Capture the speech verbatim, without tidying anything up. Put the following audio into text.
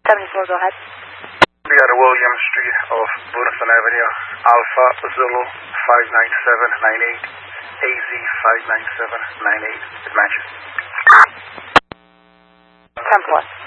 seventy-four, go ahead. We are at William Street of Burleson Avenue, Alpha Zulu five nine seven nine eight, A Z five nine seven nine eight. It matches. ten plus.